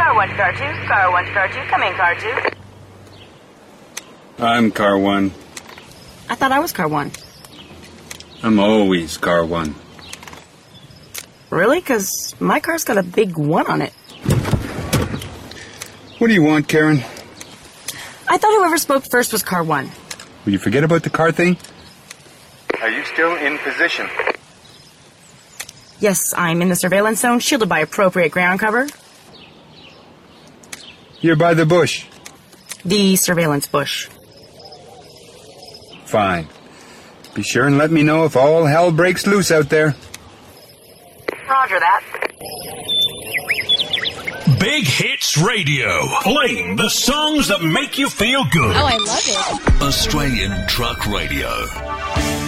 Car 1 to car 2. Car 1 to car 2. Come in, car 2. I'm car 1. I thought I was car 1. I'm always car 1. Really? Because my car's got a big 1 on it. What do you want, Karen? I thought whoever spoke first was car 1. Will you forget about the car thing? Are you still in position? Yes, I'm in the surveillance zone, shielded by appropriate ground cover. You're by the bush. The surveillance bush. Fine. Be sure and let me know if all hell breaks loose out there. Roger that. Big Hits Radio, playing the songs that make you feel good. Oh, I love it. Australian Truck Radio.